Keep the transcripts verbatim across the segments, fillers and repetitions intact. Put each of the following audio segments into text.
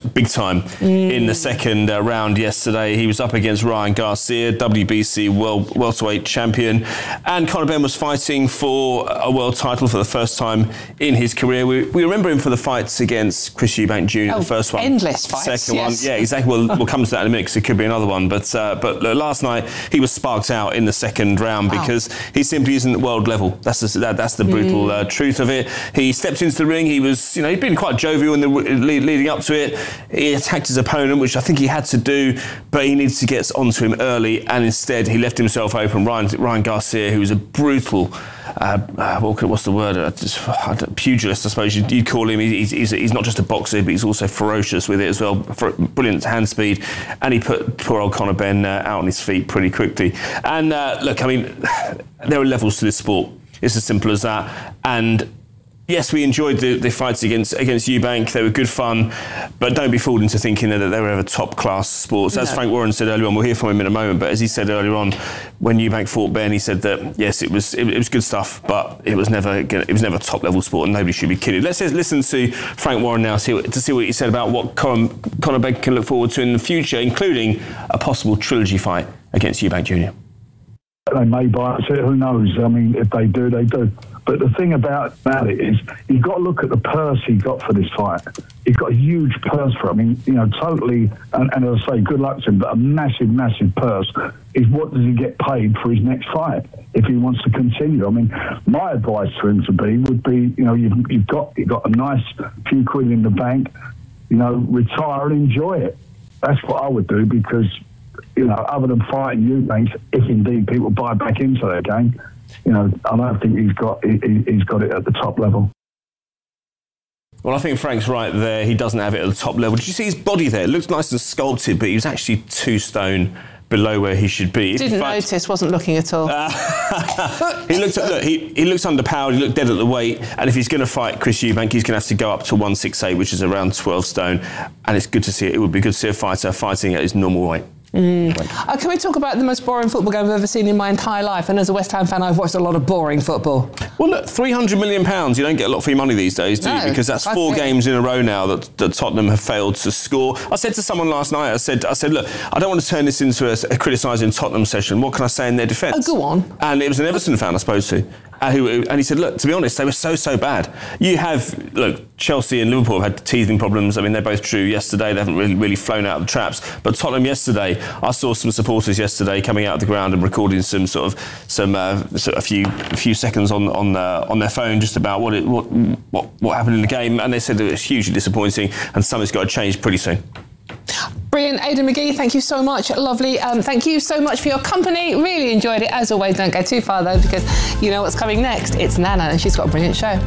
big time mm. in the second uh, round yesterday. He was up against Ryan Garcia, W B C world welterweight champion, and Conor Benn was fighting for a world title for the first time in his career. We, we remember him for the fights against Chris Eubank Junior Oh, the first one, endless fights. second yes. one, yeah, exactly. We'll, we'll come to that in a minute because it could be another one. But uh, but last night he was sparked out in the second round wow. because he simply isn't world level. That's the, that, that's the brutal mm. uh, truth of it. He stepped into the ring. He was, you know, he'd been quite jovial in the lead, leading up to it. He attacked his opponent, which I think he had to do, but he needed to get onto him early, and instead he left himself open. Ryan, Ryan Garcia, who was a brutal, uh, uh, what's the word, uh, just, uh, pugilist, I suppose you'd, you'd call him. He's, he's, he's not just a boxer, but he's also ferocious with it as well. For brilliant hand speed, and he put poor old Conor Benn uh, out on his feet pretty quickly. And uh, look, I mean, there are levels to this sport. It's as simple as that. And yes, we enjoyed the, the fights against against Eubank. They were good fun, but don't be fooled into thinking that they were ever top-class sports. As no. Frank Warren said earlier on, we'll hear from him in a moment, but as he said earlier on, when Eubank fought Ben, he said that, yes, it was it, it was good stuff, but it was never it was never a top-level sport, and nobody should be kidded. Let's just listen to Frank Warren now see what, to see what he said about what Conor, Conor Benn can look forward to in the future, including a possible trilogy fight against Eubank Junior They may buy it, who knows? I mean, if they do, they do. But the thing about, about it is, you've got to look at the purse he got for this fight. He's got a huge purse for it. I mean, you know, totally, and, and as I say, good luck to him, but a massive, massive purse is what does he get paid for his next fight if he wants to continue. I mean, my advice to him to be would be, you know, you've, you've got you've got a nice few quid in the bank, you know, retire and enjoy it. That's what I would do because, you know, other than fighting Eubank, if indeed people buy back into that game, you know, I don't think he's got he, he's got it at the top level. Well, I think Frank's right there. He doesn't have it at the top level. Did you see his body there? It looks nice and sculpted, but he was actually two stone below where he should be. Didn't fact, notice, wasn't looking at all. Uh, he looked at, look, he, he looks underpowered, he looked dead at the weight, and if he's going to fight Chris Eubank, he's going to have to go up to one sixty-eight, which is around twelve stone, and it's good to see it. It would be good to see a fighter fighting at his normal weight. Mm. Uh, can we talk about the most boring football game I've ever seen in my entire life? And as a West Ham fan, I've watched a lot of boring football. Well, look, three hundred million pounds, you don't get a lot for your money these days, do no, you? Because that's four games in a row now that, that Tottenham have failed to score. I said to someone last night, I said, I said, look, I don't want to turn this into a, a criticising Tottenham session. What can I say in their defence? Oh, go on. And it was an Everton fan, I suppose, to. Uh, who, and he said, look, to be honest, they were so, so bad. You have, look, Chelsea and Liverpool have had teething problems. I mean, they're both true yesterday. They haven't really, really flown out of the traps. But Tottenham yesterday, I saw some supporters yesterday coming out of the ground and recording some sort of, some uh, sort of a few a few seconds on on, uh, on their phone just about what, it, what what what happened in the game. And they said it was hugely disappointing and something's got to change pretty soon. Brilliant. Aidan McGee, thank you so much. Lovely. Um, thank you so much for your company. Really enjoyed it. As always, don't go too far though, because you know what's coming next. It's Nana and she's got a brilliant show.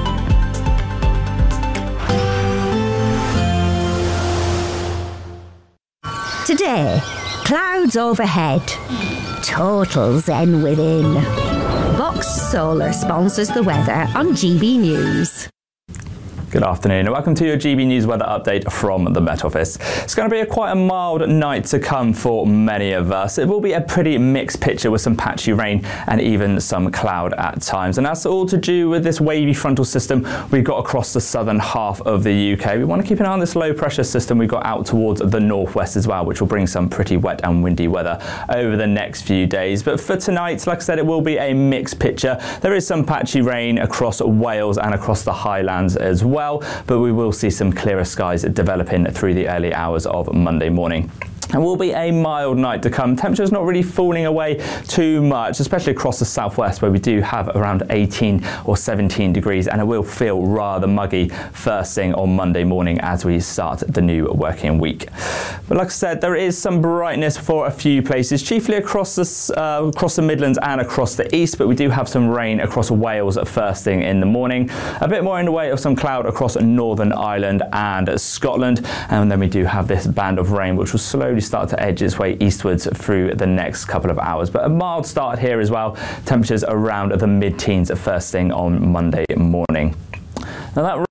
Today, clouds overhead, total zen within. Vox Solar sponsors the weather on G B News. Good afternoon and welcome to your G B News weather update from the Met Office. It's going to be a quite a mild night to come for many of us. It will be a pretty mixed picture with some patchy rain and even some cloud at times. And that's all to do with this wavy frontal system we've got across the southern half of the U K. We want to keep an eye on this low pressure system we've got out towards the northwest as well, which will bring some pretty wet and windy weather over the next few days. But for tonight, like I said, it will be a mixed picture. There is some patchy rain across Wales and across the Highlands as well. Well, but we will see some clearer skies developing through the early hours of Monday morning. It will be a mild night to come. Temperatures not really falling away too much, especially across the southwest where we do have around eighteen or seventeen degrees, and it will feel rather muggy first thing on Monday morning as we start the new working week. But like I said, there is some brightness for a few places, chiefly across the, uh, across the Midlands and across the east, but we do have some rain across Wales at first thing in the morning. A bit more in the way of some cloud across Northern Ireland and Scotland, and then we do have this band of rain which will slowly start to edge its way eastwards through the next couple of hours. But a mild start here as well. Temperatures around the mid-teens at first thing on Monday morning. Now that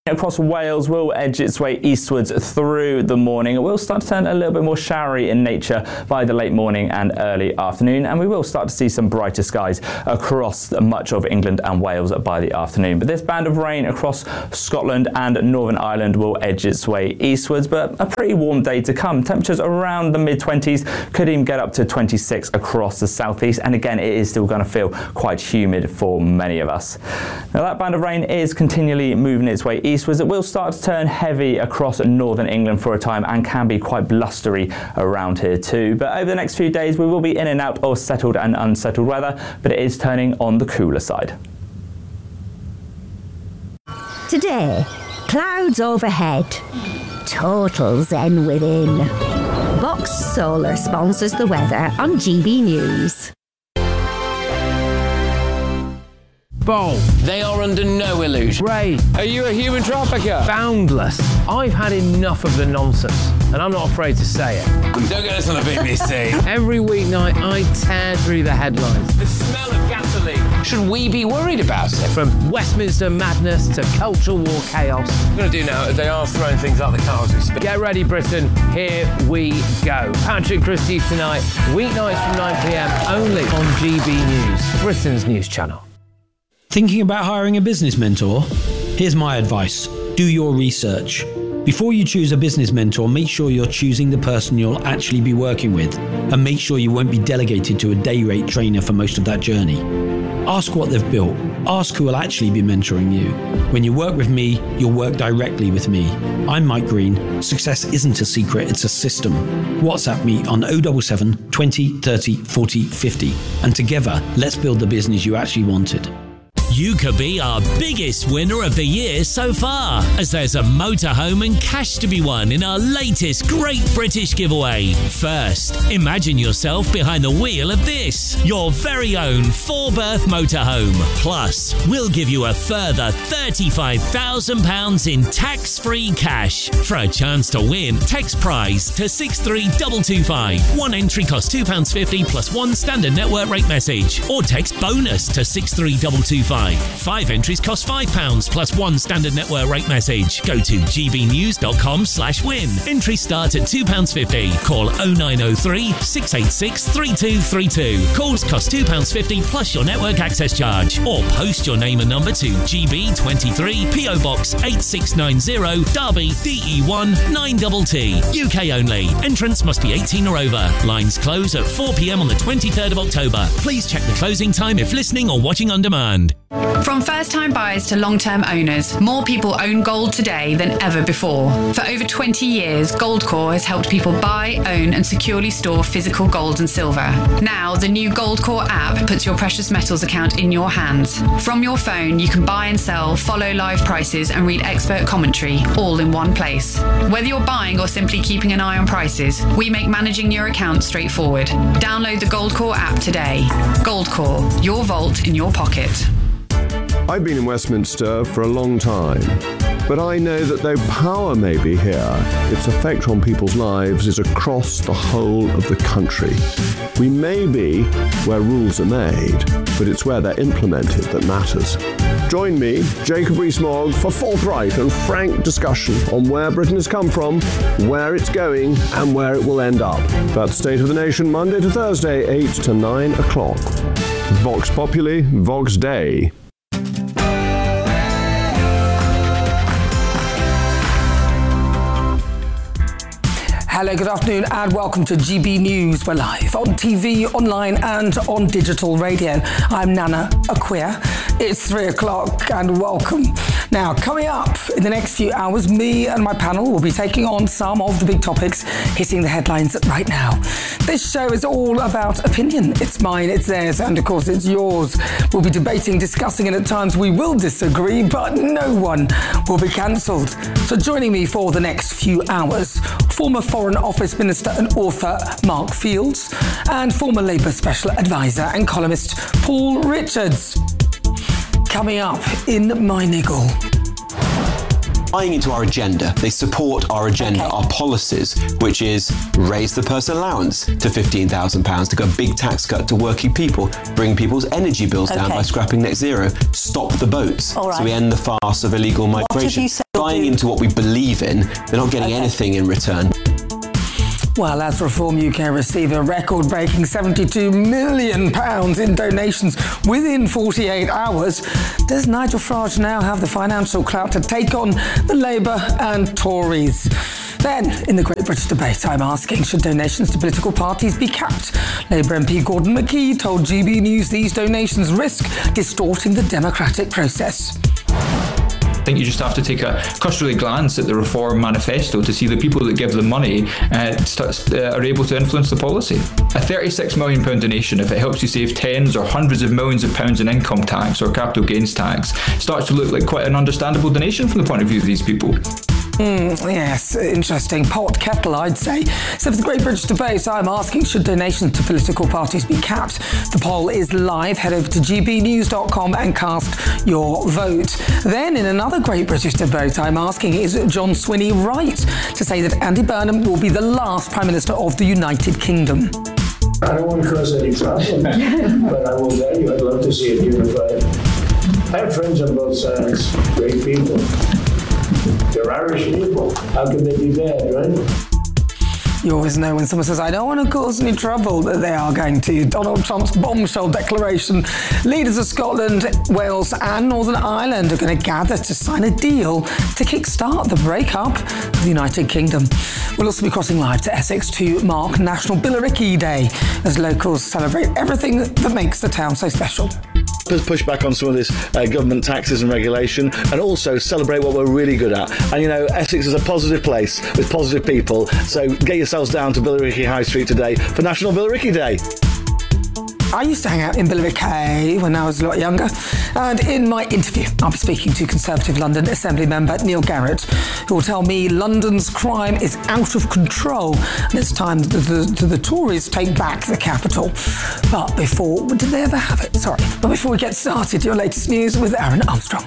Across Wales will edge its way eastwards through the morning. It will start to turn a little bit more showery in nature by the late morning and early afternoon, and we will start to see some brighter skies across much of England and Wales by the afternoon. But this band of rain across Scotland and Northern Ireland will edge its way eastwards, but a pretty warm day to come. Temperatures around the mid twenties, could even get up to twenty-six across the southeast, and again it is still going to feel quite humid for many of us. Now that band of rain is continually moving its way eastwards. It will start to turn heavy across northern England for a time and can be quite blustery around here too. But over the next few days we will be in and out of settled and unsettled weather, but it is turning on the cooler side. Today, clouds overhead, total zen within. Vox Solar sponsors the weather on G B News. Bold. They are under no illusion. Brave. Are you a human trafficker? Boundless. I've had enough of the nonsense, and I'm not afraid to say it. Don't get this on the B B C. Every weeknight, I tear through the headlines. The smell of gasoline. Should we be worried about it? From Westminster madness to cultural war chaos. What I'm going to do now is they are throwing things out the car as we speak. Get ready, Britain. Here we go. Patrick Christie tonight, weeknights from nine p m only on G B News, Britain's news channel. Thinking about hiring a business mentor? Here's my advice. Do your research. Before you choose a business mentor, make sure you're choosing the person you'll actually be working with, and make sure you won't be delegated to a day rate trainer for most of that journey. Ask what they've built. Ask who will actually be mentoring you. When you work with me, you'll work directly with me. I'm Mike Green. Success isn't a secret, it's a system. WhatsApp me on oh seven seven, twenty, thirty, forty, fifty, and together, let's build the business you actually wanted. You could be our biggest winner of the year so far, as there's a motorhome and cash to be won in our latest Great British Giveaway. First, imagine yourself behind the wheel of this, your very own four-berth motorhome. Plus, we'll give you a further thirty-five thousand pounds in tax-free cash. For a chance to win, text prize to six three two two five. One entry costs two pounds fifty plus one standard network rate message, or text bonus to six three two two five. Five entries cost five pounds plus one standard network rate message. Go to gbnews.com slash win. Entries start at two pounds fifty. Call oh nine oh three, six eight six, three two three two. Calls cost two pounds fifty plus your network access charge. Or post your name and number to G B twenty-three, P O Box eight six nine zero, Derby, D E one nine T T. U K only. Entrance must be eighteen or over. Lines close at four p m on the twenty-third of October. Please check the closing time if listening or watching on demand. From first-time buyers to long-term owners, more people own gold today than ever before. For over twenty years, Goldcore has helped people buy, own and securely store physical gold and silver. Now, the new Goldcore app puts your precious metals account in your hands. From your phone, you can buy and sell, follow live prices and read expert commentary, all in one place. Whether you're buying or simply keeping an eye on prices, we make managing your account straightforward. Download the Goldcore app today. Goldcore, your vault in your pocket. I've been in Westminster for a long time, but I know that though power may be here, its effect on people's lives is across the whole of the country. We may be where rules are made, but it's where they're implemented that matters. Join me, Jacob Rees-Mogg, for forthright and frank discussion on where Britain has come from, where it's going, and where it will end up. That's State of the Nation, Monday to Thursday, eight to nine o'clock. Vox Populi, Vox Dei. Hello, good afternoon and welcome to G B News. We're live on T V, online and on digital radio. I'm Nana Akua. It's three o'clock and welcome. Now, coming up in the next few hours, me and my panel will be taking on some of the big topics hitting the headlines right now. This show is all about opinion. It's mine, it's theirs, and of course it's yours. We'll be debating, discussing, and at times we will disagree, but no one will be cancelled. So joining me for the next few hours, former Foreign Office Minister and author Mark Fields, and former Labour Special Advisor and columnist Paul Richards. Coming up in my niggle. Buying into our agenda. They support our agenda, okay. Our policies, which is raise the personal allowance to fifteen thousand pounds, to go a big tax cut to working people, bring people's energy bills okay. down by scrapping net zero, stop the boats, right. So we end the farce of illegal migration. buying into what we believe in. They're not getting okay. anything in return. Well, as Reform U K receive a record-breaking seventy-two million pounds in donations within forty-eight hours, does Nigel Farage now have the financial clout to take on the Labour and Tories? Then, in the Great British Debate, I'm asking, should donations to political parties be capped? Labour M P Gordon McKee told G B News these donations risk distorting the democratic process. I think you just have to take a cursory glance at the Reform manifesto to see the people that give them money uh, st- uh, are able to influence the policy. A thirty-six million pounds donation, if it helps you save tens or hundreds of millions of pounds in income tax or capital gains tax, starts to look like quite an understandable donation from the point of view of these people. Mm, yes, interesting. Pot kettle, I'd say. So for the Great British Debate, I'm asking, should donations to political parties be capped? The poll is live. Head over to g b news dot com and cast your vote. Then, in another Great British Debate, I'm asking, is John Swinney right to say that Andy Burnham will be the last Prime Minister of the United Kingdom? I don't want to cause any trouble, but I will tell you, I'd love to see it unified. I have friends on both sides, great people. They're Irish people. How can they be bad, right? You always know when someone says, I don't want to cause any trouble, that they are going to. Donald Trump's bombshell declaration. Leaders of Scotland, Wales and Northern Ireland are going to gather to sign a deal to kickstart the breakup of the United Kingdom. We'll also be crossing live to Essex to mark National Billericay Day as locals celebrate everything that makes the town so special. Push back on some of this uh, government taxes and regulation, and also celebrate what we're really good at. And you know, Essex is a positive place with positive people, so get yourselves down to Billericay High Street today for National Billericay Day. I used to hang out in Billericay when I was a lot younger, and in my interview I'll be speaking to Conservative London Assembly member Neil Garrett, who will tell me London's crime is out of control and it's time that the, the, the Tories take back the capital. But before, did they ever have it? Sorry. But before we get started, your latest news with Aaron Armstrong.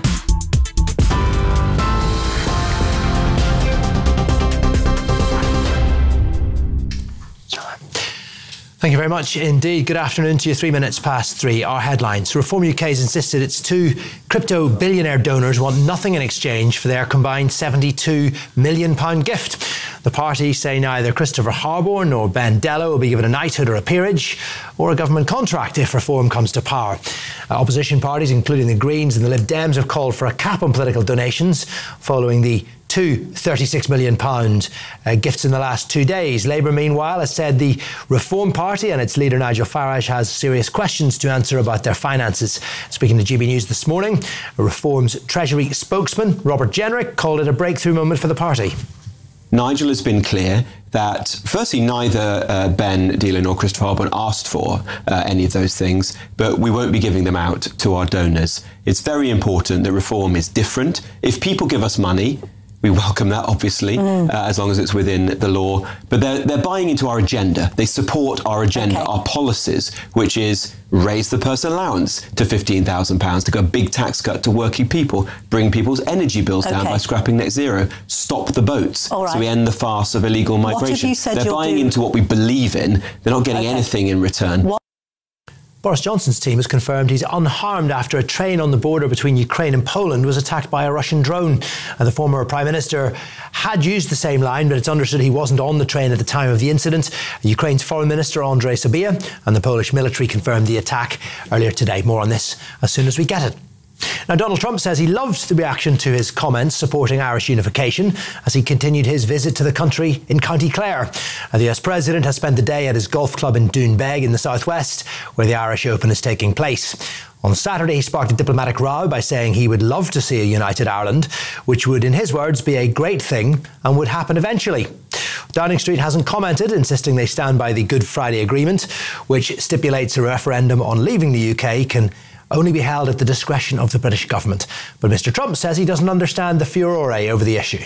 Thank you very much indeed. Good afternoon to you. Three minutes past three. Our headlines. Reform U K has insisted its two crypto billionaire donors want nothing in exchange for their combined seventy-two million pounds gift. The party say neither Christopher Harborne nor Ben Dello will be given a knighthood or a peerage or a government contract if Reform comes to power. Uh, opposition parties, including the Greens and the Lib Dems, have called for a cap on political donations following the two thirty-six million pounds uh, gifts in the last two days. Labour, meanwhile, has said the Reform Party and its leader Nigel Farage has serious questions to answer about their finances. Speaking to G B News this morning, Reform's Treasury spokesman, Robert Jenrick, called it a breakthrough moment for the party. Nigel has been clear that, firstly, neither uh, Ben Dello nor Christopher Harborne asked for uh, any of those things, but we won't be giving them out to our donors. It's very important that Reform is different. If people give us money, we welcome that, obviously, mm. uh, as long as it's within the law. But they're, they're buying into our agenda. They support our agenda, okay. our policies, which is raise the personal allowance to fifteen thousand pounds, to go a big tax cut to working people, bring people's energy bills okay. down by scrapping net zero, stop the boats, right. so we end the farce of illegal migration. What have you said they're buying do? into what we believe in. They're not getting okay. anything in return. What? Boris Johnson's team has confirmed he's unharmed after a train on the border between Ukraine and Poland was attacked by a Russian drone. And the former Prime Minister had used the same line, but it's understood he wasn't on the train at the time of the incident. Ukraine's Foreign Minister Andrzej Sabia and the Polish military confirmed the attack earlier today. More on this as soon as we get it. Now, Donald Trump says he loved the reaction to his comments supporting Irish unification as he continued his visit to the country in County Clare. The U S President has spent the day at his golf club in Doonbeg in the southwest, where the Irish Open is taking place. On Saturday, he sparked a diplomatic row by saying he would love to see a united Ireland, which would, in his words, be a great thing and would happen eventually. Downing Street hasn't commented, insisting they stand by the Good Friday Agreement, which stipulates a referendum on leaving the U K can only be held at the discretion of the British government. But Mister Trump says he doesn't understand the furore over the issue.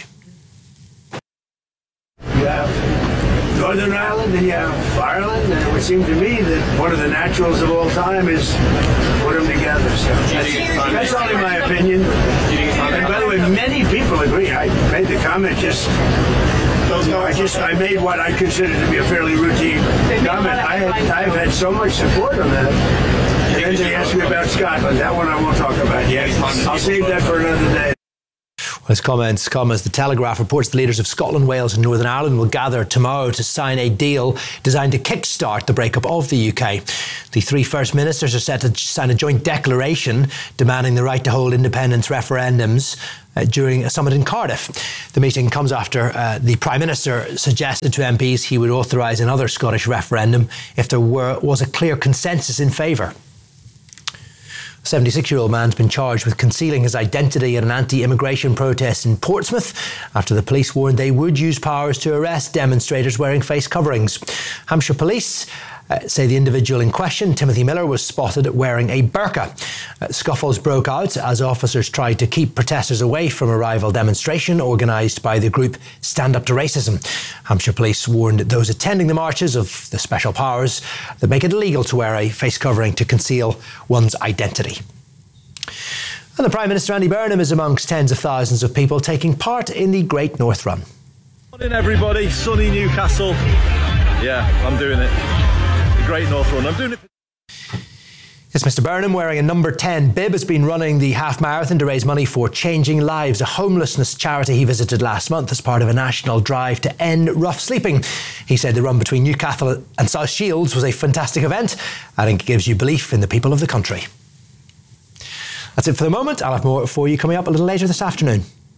You have Northern Ireland and you have Ireland, and it would seem to me that one of the naturals of all time is put them together. So that's, that's only my opinion. And by the way, many people agree. I made the comment just... I just I made what I consider to be a fairly routine comment. I had, I've had so much support on that. And then they asked me about Scotland. That one I won't talk about yet. I'll save that for another day. Well, his comments come as the Telegraph reports the leaders of Scotland, Wales and Northern Ireland will gather tomorrow to sign a deal designed to kickstart the breakup of the U K. The three First Ministers are set to sign a joint declaration demanding the right to hold independence referendums Uh, during a summit in Cardiff. The meeting comes after uh, the Prime Minister suggested to M Ps he would authorise another Scottish referendum if there were, was a clear consensus in favour. A seventy-six-year-old man's been charged with concealing his identity at an anti-immigration protest in Portsmouth after the police warned they would use powers to arrest demonstrators wearing face coverings. Hampshire Police Uh, say the individual in question, Timothy Miller, was spotted wearing a burqa. Uh, scuffles broke out as officers tried to keep protesters away from a rival demonstration organised by the group Stand Up to Racism. Hampshire Police warned those attending the marches of the special powers that make it illegal to wear a face covering to conceal one's identity. And the Prime Minister, Andy Burnham, is amongst tens of thousands of people taking part in the Great North Run. Morning everybody, sunny Newcastle. Yeah, I'm doing it. Great North Run. I'm doing it. Yes, Mister Burnham, wearing a number ten bib, has been running the half marathon to raise money for Changing Lives, a homelessness charity he visited last month as part of a national drive to end rough sleeping. He said the run between Newcastle and South Shields was a fantastic event. I think it gives you belief in the people of the country. That's it for the moment. I'll have more for you coming up a little later this afternoon.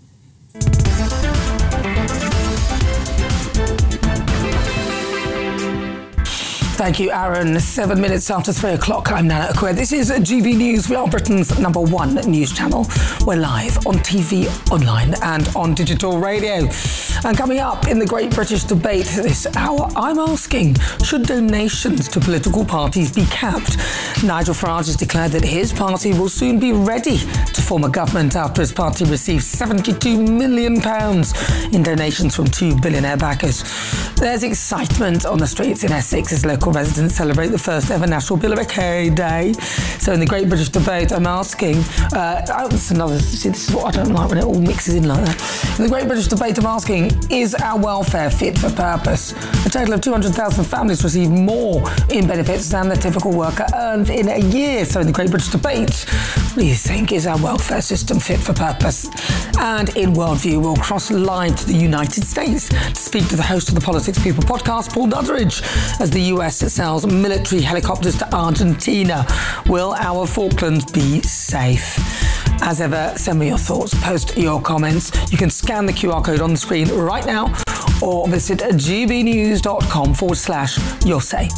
Thank you, Aaron. Seven minutes after three o'clock, I'm Nana Acquia. This is G B News. We are Britain's number one news channel. We're live on T V, online and on digital radio. And coming up in the Great British Debate this hour, I'm asking, should donations to political parties be capped? Nigel Farage has declared that his party will soon be ready to form a government after his party received seventy-two million pounds in donations from two billionaire backers. There's excitement on the streets in Essex as local residents celebrate the first ever National Billericay Day. So in the Great British Debate, I'm asking, uh, oh, this is another, see, this is what I don't like when it all mixes in like that. In the Great British Debate, I'm asking, is our welfare fit for purpose? A total of two hundred thousand families receive more in benefits than the typical worker earns in a year. So in the Great British Debate, what do you think? Is our welfare system fit for purpose? And in Worldview, we'll cross the line to the United States to speak to the host of the Politics People podcast, Paul Duddridge, as the U S sells military helicopters to Argentina. Will our Falklands be safe? As ever, send me your thoughts, post your comments. You can scan the Q R code on the screen right now or visit gbnews.com forward slash your say.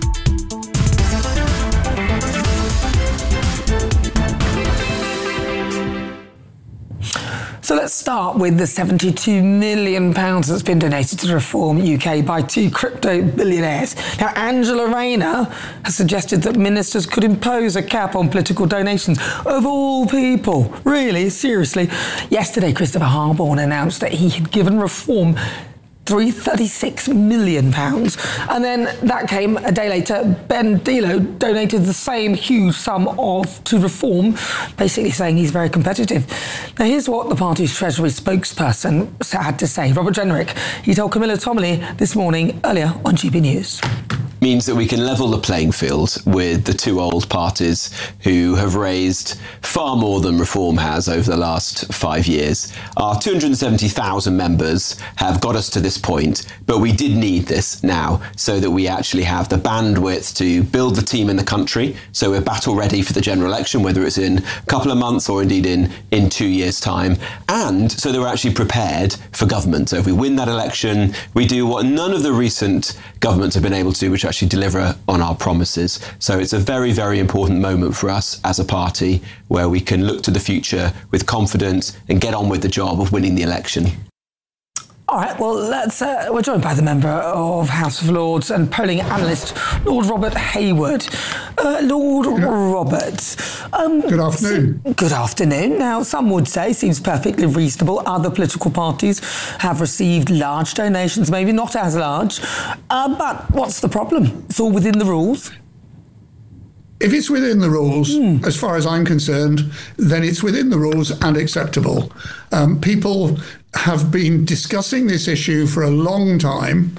So let's start with the seventy-two million pounds that's been donated to Reform U K by two crypto billionaires. Now, Angela Rayner has suggested that ministers could impose a cap on political donations. Of all people, really, seriously. Yesterday, Christopher Harborne announced that he had given Reform three hundred thirty-six million pounds. And then that came a day later. Ben Dilo donated the same huge sum of to Reform, basically saying he's very competitive. Now, here's what the party's Treasury spokesperson had to say. Robert Jenrick, he told Camilla Tominey this morning earlier on G B News. Means that we can level the playing field with the two old parties who have raised far more than Reform has over the last five years. Our two hundred seventy thousand members have got us to this point, but we did need this now so that we actually have the bandwidth to build the team in the country. So we're battle ready for the general election, whether it's in a couple of months or indeed in, in two years' time. And so that we're actually prepared for government. So if we win that election, we do what none of the recent governments have been able to do, which actually deliver on our promises. So it's a very, very important moment for us as a party where we can look to the future with confidence and get on with the job of winning the election. All right, well, let's, uh, we're joined by the member of House of Lords and polling analyst, Lord Robert Hayward. Uh, Lord yeah. Robert. Um, good afternoon. So, good afternoon. Now, some would say, seems perfectly reasonable. Other political parties have received large donations, maybe not as large. Uh, but what's the problem? It's all within the rules. If it's within the rules, mm. as far as I'm concerned, then it's within the rules and acceptable. Um, people have been discussing this issue for a long time.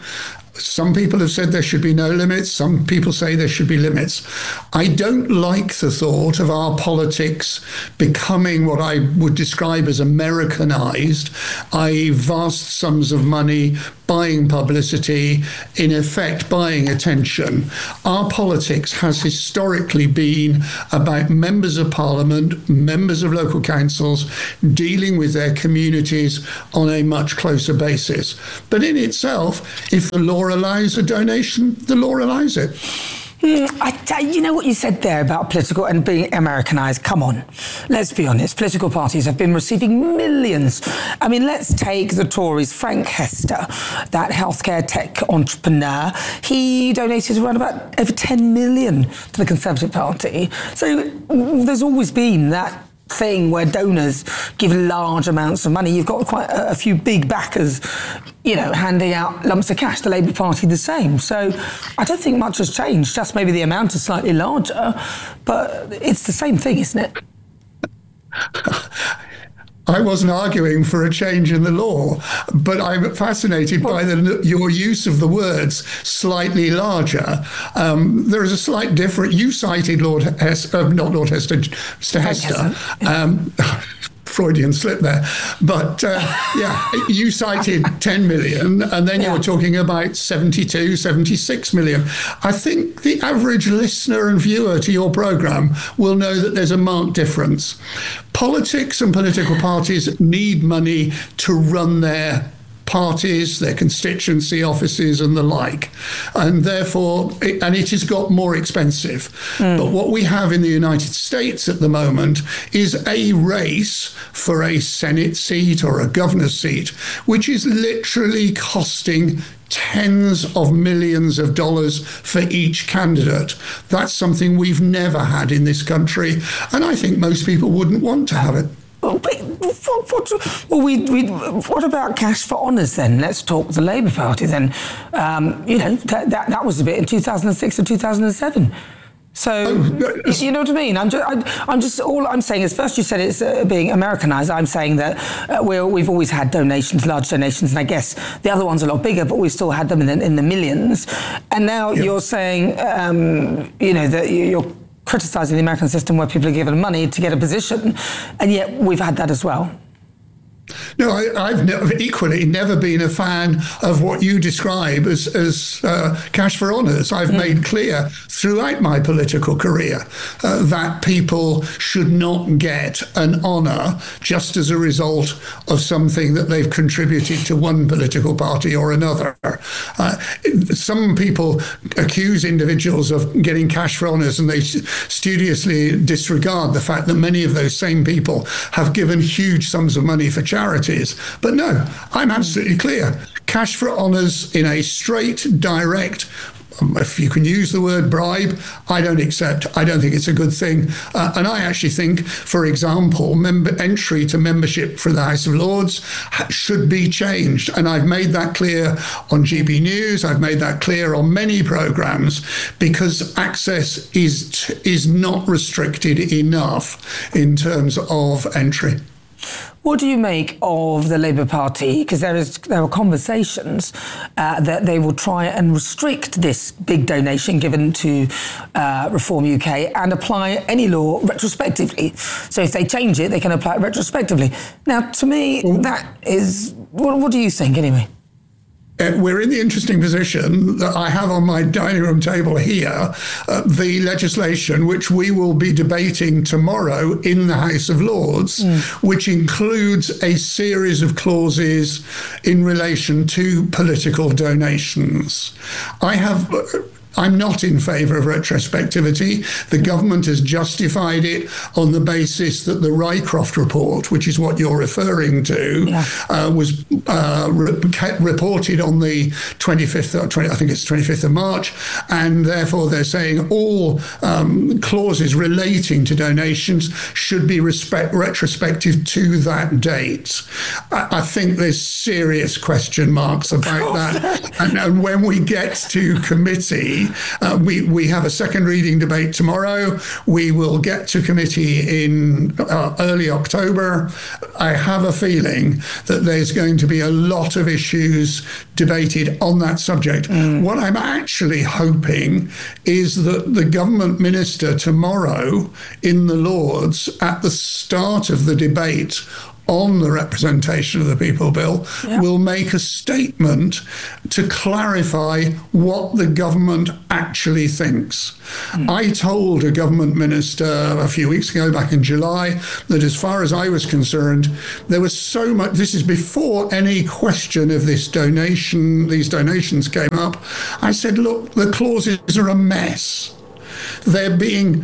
Some people have said there should be no limits. Some people say there should be limits. I don't like the thought of our politics becoming what I would describe as Americanized, that is vast sums of money, buying publicity, in effect buying attention. Our politics has historically been about members of parliament, members of local councils, dealing with their communities on a much closer basis. But in itself, if the law allows a donation, the law allows it. Mm, I, you know what you said there about political and being Americanized? Come on, let's be honest. Political parties have been receiving millions. I mean, let's take the Tories. Frank Hester, that healthcare tech entrepreneur, he donated around about over ten million to the Conservative Party. So there's always been that thing where donors give large amounts of money. You've got quite a, a few big backers, you know, handing out lumps of cash. The Labour Party the same. So I don't think much has changed, just maybe the amount is slightly larger, but it's the same thing, isn't it? I wasn't arguing for a change in the law, but I'm fascinated by the, your use of the words slightly larger. Um, there is a slight difference. You cited Lord Hester, uh, not Lord Hester, Mister Hester. Um, Freudian slip there. But uh, yeah, you cited ten million and then you yeah. were talking about seventy-two, seventy-six million. I think the average listener and viewer to your programme will know that there's a marked difference. Politics and political parties need money to run their parties, their constituency offices and the like. And therefore, it, and it has got more expensive. Mm. But what we have in the United States at the moment is a race for a Senate seat or a governor's seat, which is literally costing tens of millions of dollars for each candidate. That's something we've never had in this country. And I think most people wouldn't want to have it. Well, what, what, well we, we, what about cash for honours then? Let's talk the Labour Party then. Um, you know, that, that, that was a bit in two thousand six and two thousand seven. So, oh, you know what I mean? I'm just, I, I'm just, all I'm saying is, first you said it's uh, being Americanised. I'm saying that uh, we're, we've always had donations, large donations, and I guess the other ones are a lot bigger, but we've still had them in the, in the millions. And now yeah. you're saying, um, you know, that you're criticising the American system where people are given money to get a position, and yet we've had that as well. No, I, I've never, equally never been a fan of what you describe as, as uh, cash for honours. I've mm. made clear throughout my political career uh, that people should not get an honour just as a result of something that they've contributed to one political party or another. Uh, some people accuse individuals of getting cash for honours, and they studiously disregard the fact that many of those same people have given huge sums of money for charity. Charities. But no, I'm absolutely clear. Cash for honours in a straight, direct, if you can use the word bribe, I don't accept. I don't think it's a good thing. Uh, and I actually think, for example, member entry to membership for the House of Lords should be changed. And I've made that clear on G B News. I've made that clear on many programmes, because access is is not restricted enough in terms of entry. What do you make of the Labour Party? Because there is there are conversations uh, that they will try and restrict this big donation given to uh, Reform U K and apply any law retrospectively. So if they change it, they can apply it retrospectively. Now, to me, that is... What, what do you think, anyway? Uh, we're in the interesting position that I have on my dining room table here uh, the legislation which we will be debating tomorrow in the House of Lords, mm. which includes a series of clauses in relation to political donations. I have... Uh, I'm not in favour of retrospectivity. The government has justified it on the basis that the Rycroft report, which is what you're referring to, yeah. uh, was uh, re- reported on the twenty-fifth, or twenty, I think it's twenty-fifth of March, and therefore they're saying all um, clauses relating to donations should be respect- retrospective to that date. I, I think there's serious question marks about that. And, and when we get to committee, committee. Uh, we, we have a second reading debate tomorrow. We will get to committee in uh, early October. I have a feeling that there's going to be a lot of issues debated on that subject. Mm. What I'm actually hoping is that the government minister tomorrow in the Lords, at the start of the debate on the Representation of the People Bill, yeah. will make a statement to clarify what the government actually thinks. Mm. I told a government minister a few weeks ago, back in July, that as far as I was concerned, there was so much, this is before any question of this donation, these donations came up. I said, look, the clauses are a mess. They're being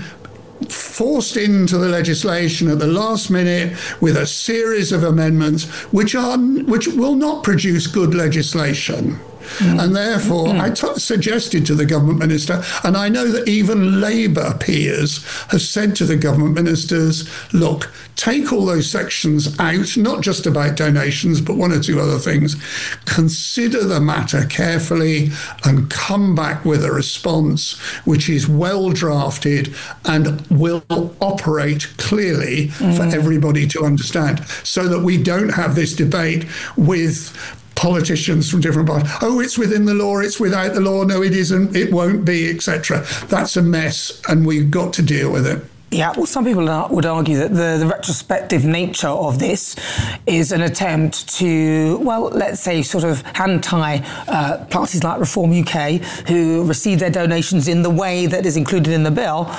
forced into the legislation at the last minute with a series of amendments which are which will not produce good legislation. Mm. And therefore, mm. I t- suggested to the government minister, and I know that even Labour peers have said to the government ministers, look, take all those sections out, not just about donations, but one or two other things. Consider the matter carefully and come back with a response which is well drafted and will operate clearly mm. for everybody to understand, so that we don't have this debate with politicians from different parts. Oh, it's within the law, it's without the law, no, it isn't, it won't be, et cetera. That's a mess, and we've got to deal with it. Yeah, well, some people would argue that the, the retrospective nature of this is an attempt to, well, let's say, sort of hand-tie uh, parties like Reform U K, who receive their donations in the way that is included in the bill,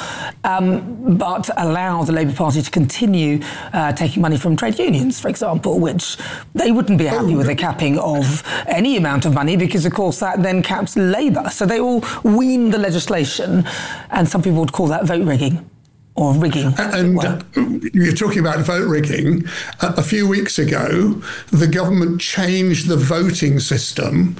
um, but allow the Labour Party to continue uh, taking money from trade unions, for example, which they wouldn't be happy with the capping of any amount of money, because, of course, that then caps Labour. So they all wean the legislation, and some people would call that vote rigging. Or rigging. And well. You're talking about vote rigging. Uh, a few weeks ago, the government changed the voting system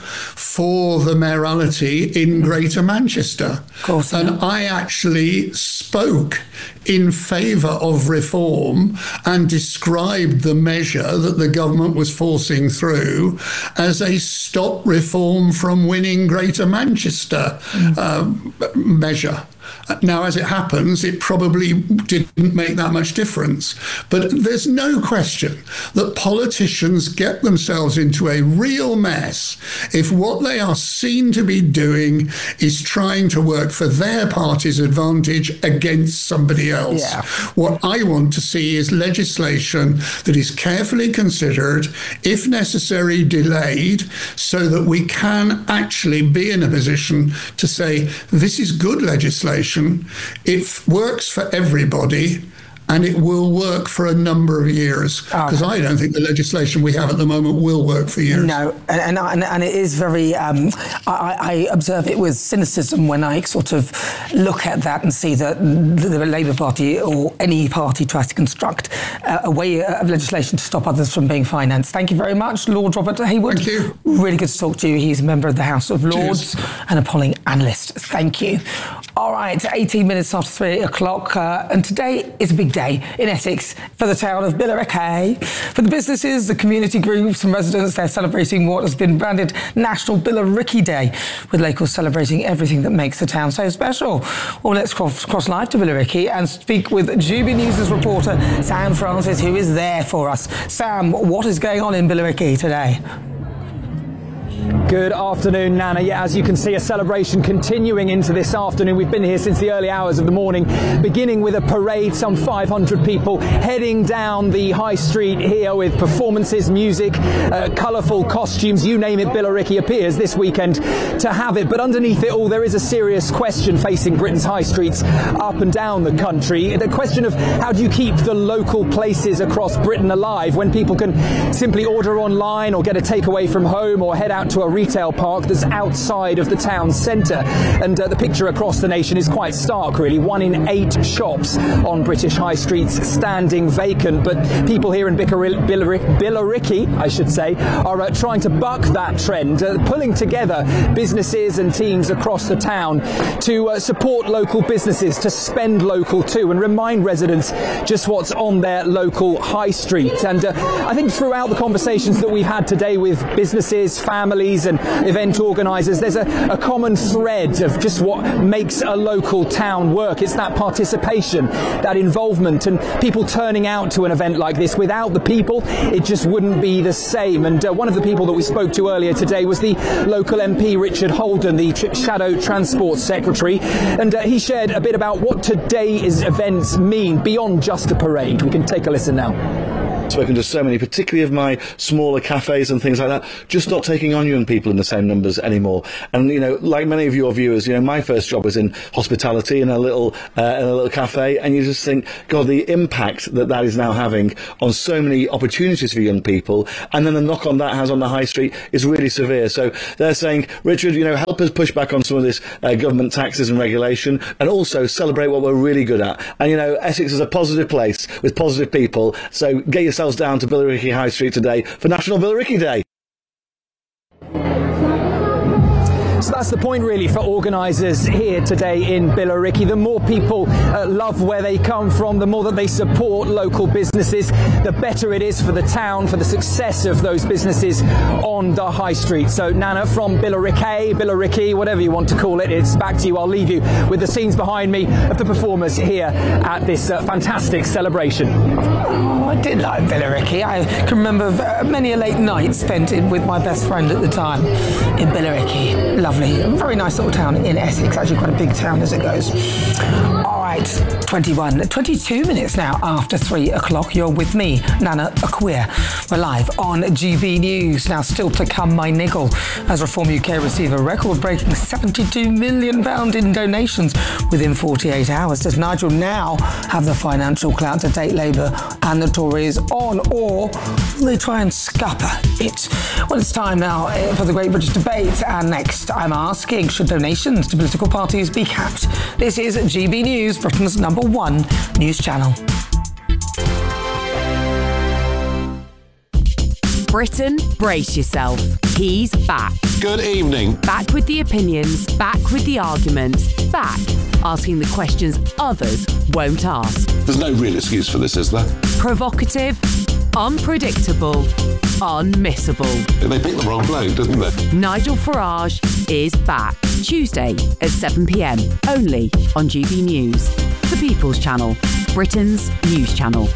for the mayoralty in Greater Manchester. Of course. And yeah. I actually spoke in favour of reform and described the measure that the government was forcing through as a stop reform from winning Greater Manchester mm. uh, measure. Now, as it happens, it probably didn't make that much difference. But there's no question that politicians get themselves into a real mess if what they are seen to be doing is trying to work for their party's advantage against somebody else. Yeah. What I want to see is legislation that is carefully considered, if necessary, delayed, so that we can actually be in a position to say, this is good legislation. It works for everybody, and it will work for a number of years, because okay. I don't think the legislation we have at the moment will work for years. No, and and, and it is very, um, I, I observe it with cynicism when I sort of look at that and see that the, the Labour Party or any party tries to construct a, a way of legislation to stop others from being financed. Thank you very much, Lord Robert Hayward. Thank you. Really good to talk to you. He's a member of the House of Lords Cheers. And a polling analyst. Thank you. All right, eighteen minutes after three o'clock, uh, and today is a big day in Essex for the town of Billericay. For the businesses, the community groups and residents, they're celebrating what has been branded National Billericay Day, with locals celebrating everything that makes the town so special. Well, let's cross, cross live to Billericay and speak with G B News' reporter Sam Francis, who is there for us. Sam, what is going on in Billericay today? Good afternoon, Nana. Yeah, as you can see, a celebration continuing into this afternoon. We've been here since the early hours of the morning, beginning with a parade, some five hundred people heading down the high street here with performances, music, uh, colourful costumes, you name it. Billericay appears this weekend to have it. But underneath it all, there is a serious question facing Britain's high streets up and down the country. The question of how do you keep the local places across Britain alive when people can simply order online or get a takeaway from home or head out to a retail park that's outside of the town centre. And uh, the picture across the nation is quite stark, really. One in eight shops on British high streets standing vacant. But people here in Billericay, I should say, are uh, trying to buck that trend, uh, pulling together businesses and teams across the town to uh, support local businesses, to spend local too, and remind residents just what's on their local high street. And uh, I think throughout the conversations that we've had today with businesses, families and event organisers, there's a, a common thread of just what makes a local town work. It's that participation, that involvement, and people turning out to an event like this. Without the people, it just wouldn't be the same. And uh, one of the people that we spoke to earlier today was the local M P Richard Holden, the tr- Shadow Transport Secretary, and uh, he shared a bit about what today's events mean beyond just a parade. We can take a listen now. Spoken to so many, particularly of my smaller cafes and things like that, just not taking on young people in the same numbers anymore. And, you know, like many of your viewers, you know, my first job was in hospitality in a little uh, in a little cafe, and you just think, God, the impact that that is now having on so many opportunities for young people, and then the knock on that has on the high street is really severe. So they're saying, Richard, you know, help us push back on some of this uh, government taxes and regulation, and also celebrate what we're really good at. And, you know, Essex is a positive place with positive people, so get yourself down to Billericay High Street today for National Billericay Day. So that's the point really for organisers here today in Billericay. The more people uh, love where they come from, the more that they support local businesses, the better it is for the town, for the success of those businesses on the high street. So Nana, from Billericay, Billericay, whatever you want to call it, it's back to you. I'll leave you with the scenes behind me of the performers here at this uh, fantastic celebration. Oh, I did like Billericay. I can remember many a late night spent in with my best friend at the time in Billericay. Lovely. A very nice little town in Essex, actually quite a big town as it goes. All right, twenty-one, twenty-two minutes now after three o'clock. You're with me, Nana Acquia. We're live on G B News. Now, still to come, my niggle, as Reform U K receive a record-breaking seventy-two million pounds in donations within forty-eight hours. Does Nigel now have the financial clout to take Labour and the Tories on, or will they try and scupper it? Well, it's time now for the Great British Debate, and next I'm asking, should donations to political parties be capped? This is G B News, Britain's number one news channel. Britain, brace yourself. He's back. Good evening. Back with the opinions, back with the arguments, back asking the questions others won't ask. There's no real excuse for this, is there? Provocative, unpredictable, unmissable. They picked the wrong bloke, didn't they? Nigel Farage is back. Tuesday at seven p.m. only on G B News, the People's Channel, Britain's news channel.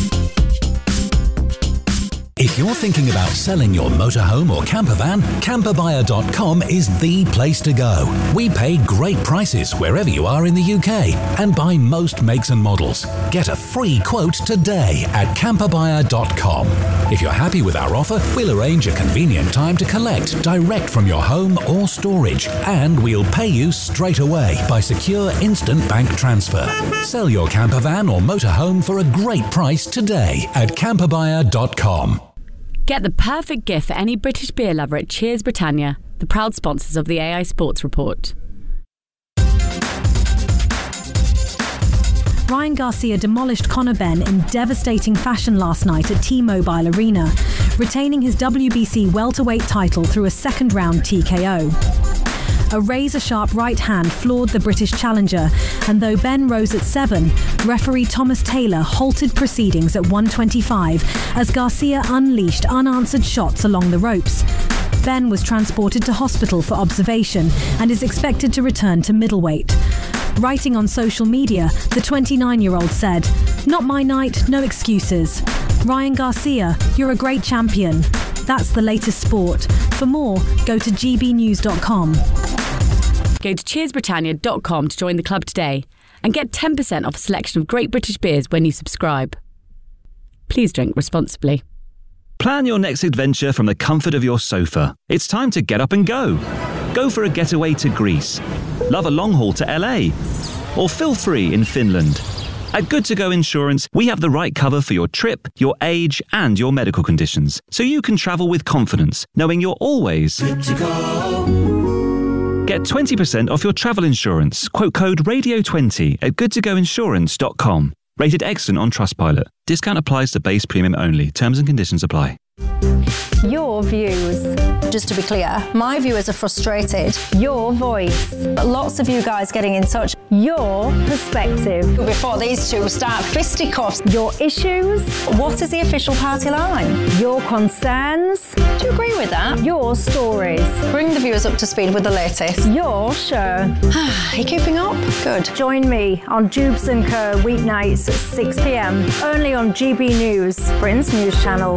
If you're thinking about selling your motorhome or camper van, camper buyer dot com is the place to go. We pay great prices wherever you are in the U K and buy most makes and models. Get a free quote today at camper buyer dot com. If you're happy with our offer, we'll arrange a convenient time to collect direct from your home or storage, and we'll pay you straight away by secure instant bank transfer. Sell your camper van or motorhome for a great price today at camper buyer dot com. Get the perfect gift for any British beer lover at Cheers Britannia, the proud sponsors of the A I Sports Report. Ryan Garcia demolished Conor Benn in devastating fashion last night at T-Mobile Arena, retaining his W B C welterweight title through a second-round T K O. A razor-sharp right hand floored the British challenger, and though Ben rose at seven, referee Thomas Taylor halted proceedings at one twenty-five as Garcia unleashed unanswered shots along the ropes. Ben was transported to hospital for observation and is expected to return to middleweight. Writing on social media, the twenty-nine-year-old said, "Not my night, no excuses. Ryan Garcia, you're a great champion. That's the latest sport. For more, go to g b news dot com. Go to cheers britannia dot com to join the club today and get ten percent off a selection of great British beers when you subscribe. Please drink responsibly. Plan your next adventure from the comfort of your sofa. It's time to get up and go. Go for a getaway to Greece. Love a long haul to L A. Or feel free in Finland. At Good To Go Insurance, we have the right cover for your trip, your age, and your medical conditions, so you can travel with confidence, knowing you're always good to go. Get twenty percent off your travel insurance. Quote code radio twenty at good to go insurance dot com. Rated excellent on Trustpilot. Discount applies to base premium only. Terms and conditions apply. Your views. Just to be clear, my viewers are frustrated. Your voice. Lots of you guys getting in touch. Your perspective. Before these two start fisticuffs. Your issues. What is the official party line? Your concerns. Do you agree with that? Your stories. Bring the viewers up to speed with the latest. Your show. Are you keeping up? Good. Join me on Jubes and Co weeknights at six p m only on G B News, Britain's news channel.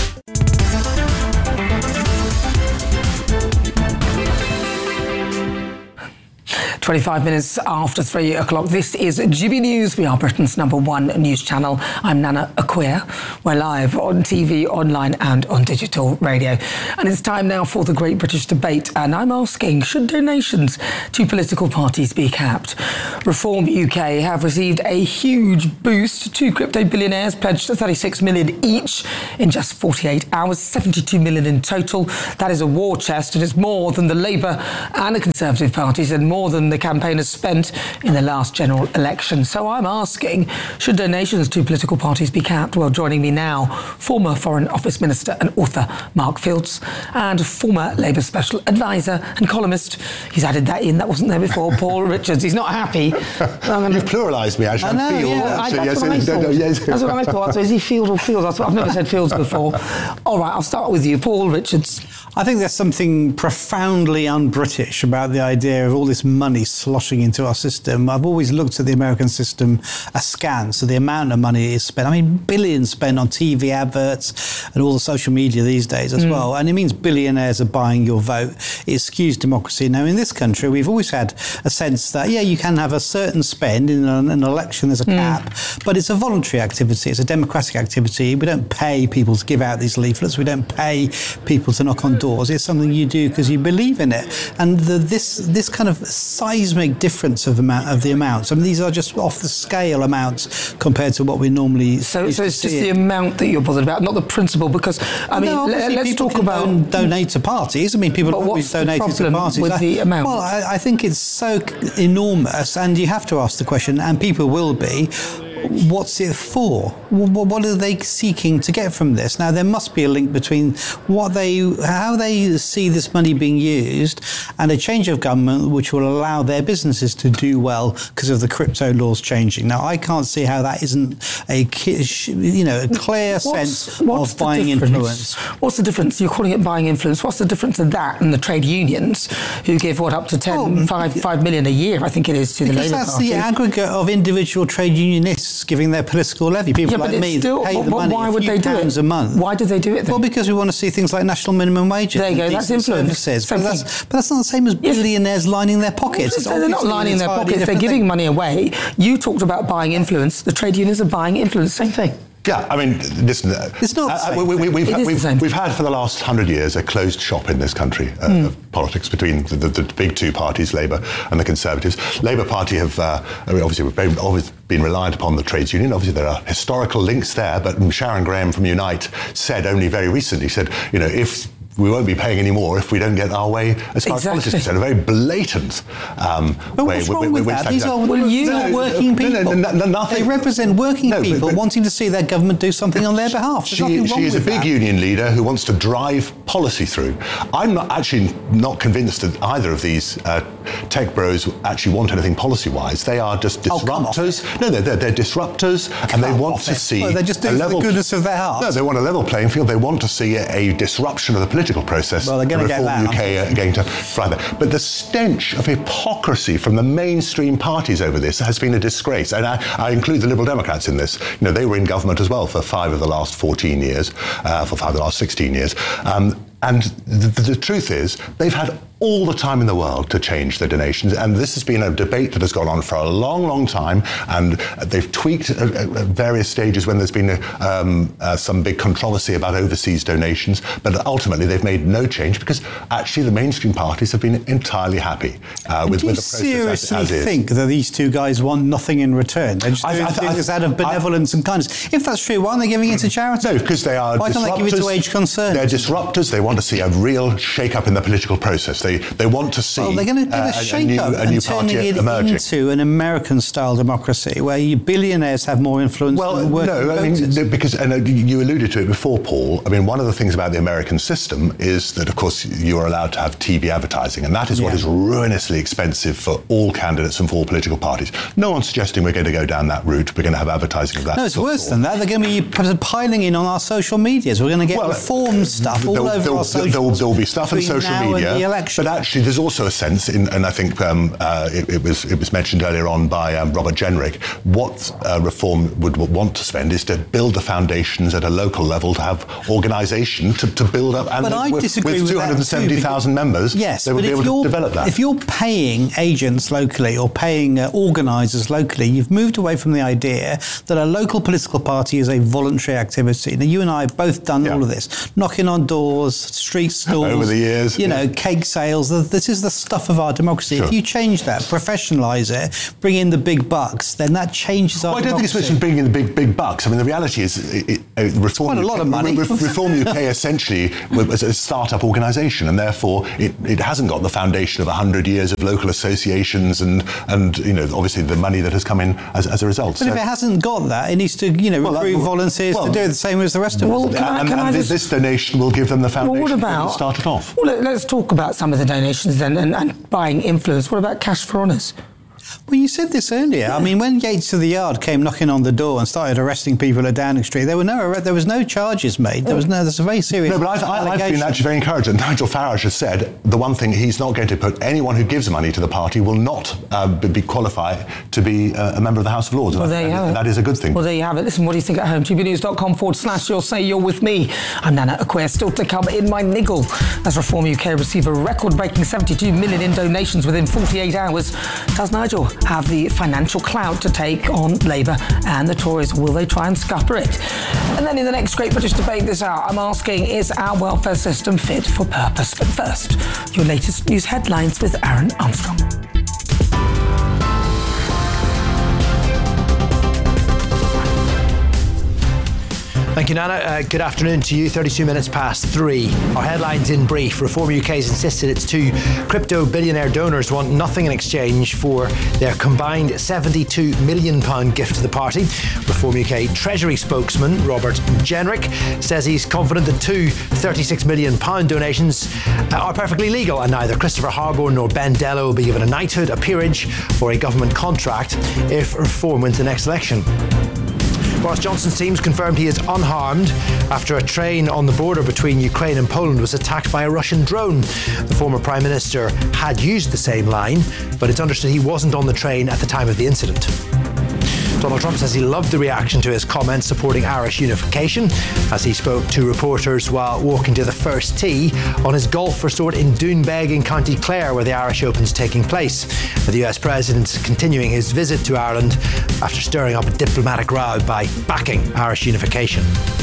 twenty-five minutes after three o'clock. This is G B News. We are Britain's number one news channel. I'm Nana Acquia. We're live on T V, online and on digital radio. And it's time now for the Great British Debate. And I'm asking, should donations to political parties be capped? Reform U K have received a huge boost. Two crypto billionaires pledged thirty-six million each in just forty-eight hours, seventy-two million in total. That is a war chest, and it's more than the Labour and the Conservative parties and more than the campaigners spent in the last general election. So I'm asking, should donations to political parties be capped? Well, joining me now, former Foreign Office Minister and author Mark Fields and former Labour Special Advisor and columnist, he's added that in, that wasn't there before, Paul Richards. He's not happy. Um, You've pluralised me, actually. I know, Field, yeah, actually, I, that's yes, what I no, thought. no, yes. That's what I thought. So is he Field or Fields? That's what, I've never said Fields before. All right, I'll start with you, Paul Richards. I think there's something profoundly un-British about the idea of all this money sloshing into our system. I've always looked at the American system askance, so the amount of money is spent. I mean, billions spent on T V adverts and all the social media these days as mm. well. And it means billionaires are buying your vote. It skews democracy. Now, in this country, we've always had a sense that, yeah, you can have a certain spend in an, an election, there's a cap, mm. but it's a voluntary activity. It's a democratic activity. We don't pay people to give out these leaflets. We don't pay people to knock on doors. It's something you do because you believe in it. And the, this this kind of seismic difference of amount of the amounts. I mean, these are just off the scale amounts compared to what we normally. So, so it's just it. the amount that you're bothered about, not the principle. Because I mean, no, let, let's talk about don- donate to parties. I mean, people have always donated to parties. With I, the amount? Well, I, I think it's so enormous, and you have to ask the question, and people will be. What's it for? What are they seeking to get from this? Now, there must be a link between what they, how they see this money being used and a change of government which will allow their businesses to do well because of the crypto laws changing. Now, I can't see how that isn't a, you know, a clear what's, sense what's of buying influence. What's the difference? You're calling it buying influence. What's the difference in that and the trade unions who give, what, up to ten, oh, five, five million a year, I think it is, to the Labour Party? Because that's the aggregate of individual trade unionists giving their political levy. People yeah, like me still, that pay but, the money why a would few they do pounds it? a month. Why do they do it then? Well, because we want to see things like national minimum wages. There you go, that's influence. Services. But that's, but that's not the same as billionaires yes. lining their pockets. Well, they're not lining their pockets, they're giving thing. money away. You talked about buying influence. The trade unions are buying influence, same thing. Yeah, I mean, listen, it's not uh, we, we, we've, it we've, we've, we've had for the last hundred years a closed shop in this country uh, mm. of politics between the, the, the big two parties, Labour and the Conservatives. Labour Party have, uh, I mean, obviously, we've very, always been reliant upon the trades union. Obviously, there are historical links there, but Sharon Graham from Unite said only very recently, said, you know, if we won't be paying any more if we don't get our way as far exactly. as politics is concerned. A very blatant um, but way. What's wrong with, with that? that These are well, you no, working no, people. No, no, no, nothing. They represent working no, people but, but, wanting to see their government do something on their behalf. There's she, she is a big that. union leader who wants to drive policy through. I'm not actually not convinced that either of these uh, tech bros actually want anything policy-wise. They are just disruptors. Oh, no, they're, they're, they're disruptors, come and they want to it. see well, they're just doing a level, the goodness of their heart. No, they want a level playing field. They want to see a, a disruption of the political process. Well, the Reform U K are going to fly that. But the stench of hypocrisy from the mainstream parties over this has been a disgrace. And I, I include the Liberal Democrats in this. You know, they were in government as well for five of the last fourteen years, uh, for five of the last sixteen years. Um, and the, the truth is, they've had all the time in the world to change their donations, and this has been a debate that has gone on for a long, long time, and they've tweaked at, at various stages when there's been a, um, uh, some big controversy about overseas donations, but ultimately they've made no change because actually the mainstream parties have been entirely happy uh, with, do with you the process seriously as, as think is. that these two guys want nothing in return? They're just doing I, I, things I, out of benevolence I, and kindness. If that's true, why aren't they giving it to charity? No, because they are Why disruptors. can't they give it to Age Concern? They're disruptors. They want to see a real shake-up in the political process. They they want to see well, they're going to do uh, a a, shake-up new, a new and party turning it emerging. into an American-style democracy where you billionaires have more influence Well, than working no, I voters. mean, th- because and uh, you alluded to it before, Paul. I mean, one of the things about the American system is that, of course, you are allowed to have T V advertising, and that is what Yeah. is ruinously expensive for all candidates and for all political parties. No one's suggesting we're going to go down that route. We're going to have advertising of that. No, it's sort. worse than that. They're going to be p- piling in on our social medias. We're going to get Well, reform stuff all There'll, over there'll, our social there'll, there'll be stuff on between social now media, and the election. but actually there's also a sense, in, and I think um, uh, it, it was it was mentioned earlier on by um, Robert Jenrick, what uh, reform would want to spend is to build the foundations at a local level to have organisation to, to build up, and But I with, disagree with with two hundred seventy thousand members, Yes, they would but be if able you're, to develop that. If you're paying agents locally or paying uh, organisers locally, you've moved away from the idea that a local political party is a voluntary activity. Now, you and I have both done all of this, knocking on doors, street stalls. Over the years. You know, cake sales. This is the stuff of our democracy. Sure. If you change that, professionalise it, bring in the big bucks, then that changes our Well, I don't democracy. think it's supposed to bring in the big, big bucks. I mean, the reality is, it, it, uh, Reform quite a lot of money. Re- Re- Reform U K essentially was a start-up organisation, and therefore it, it hasn't got the foundation of a hundred years of local associations and and you know obviously the money that has come in as, as a result. But So- if it hasn't got that, it needs to, you know, Well, that- recruit volunteers well- to do it the same as the rest of Well, us. can I- and can I and just- this donation will give them the Well, foundation what to about start it off. Well, let- let's talk about some of the donations then, and, and buying influence. What about Cash for Honours? Well, you said this earlier. I mean, when Yates of the Yard came knocking on the door and started arresting people at Downing Street, there were no there was no charges made. There was no. There's a very serious. No, but I've, I- I've been allegation. actually very encouraged. And Nigel Farage has said the one thing he's not going to put anyone who gives money to the party will not uh, be be qualified to be uh, a member of the House of Lords. Well, And there you that- have it. That is a good thing. Well, there you have it. Listen, what do you think at home? gbnews.com forward slash you'll say you're with me. I'm Nana Acquia. Still to come in my niggle as Reform U K receive a record-breaking seventy-two million in donations within forty-eight hours. Does Nigel have the financial clout to take on Labour and the Tories? Will they try and scupper it? And then in the next Great British Debate this hour, I'm asking, is our welfare system fit for purpose? But first, your latest news headlines with Aaron Armstrong. Thank you, Nana. Uh, good afternoon to you. thirty-two minutes past three. Our headlines in brief. Reform U K has insisted its two crypto billionaire donors want nothing in exchange for their combined seventy-two million pounds gift to the party. Reform U K Treasury spokesman Robert Jenrick says he's confident the two thirty-six million pounds donations uh, are perfectly legal, and neither Christopher Harbour nor Ben Dello will be given a knighthood, a peerage or a government contract if Reform wins the next election. Boris Johnson's team's confirmed he is unharmed after a train on the border between Ukraine and Poland was attacked by a Russian drone. The former Prime Minister had used the same line, but it's understood he wasn't on the train at the time of the incident. Donald Trump says he loved the reaction to his comments supporting Irish unification as he spoke to reporters while walking to the first tee on his golf resort in Doonbeg in County Clare, where the Irish Open's taking place. The U S President continuing his visit to Ireland after stirring up a diplomatic row by backing Irish unification.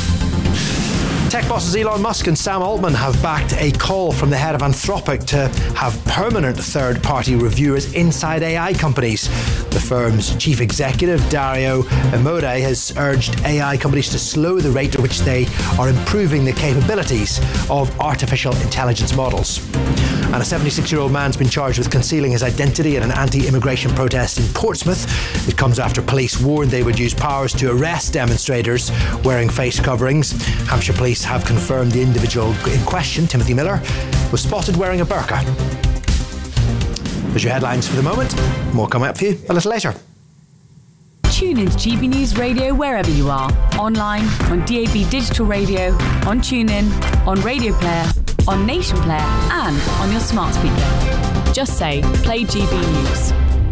Tech bosses Elon Musk and Sam Altman have backed a call from the head of Anthropic to have permanent third-party reviewers inside A I companies. The firm's chief executive, Dario Amodei, has urged A I companies to slow the rate at which they are improving the capabilities of artificial intelligence models. And a seventy-six-year-old man's been charged with concealing his identity at an anti-immigration protest in Portsmouth. It comes after police warned they would use powers to arrest demonstrators wearing face coverings. Hampshire police have confirmed the individual in question, Timothy Miller, was spotted wearing a burqa. Those are your headlines for the moment. More coming up for you a little later. Tune into G B News Radio wherever you are. Online, on D A B Digital Radio, on TuneIn, on Radio Player, on Nation Player, and on your smart speaker. Just say, play G B News.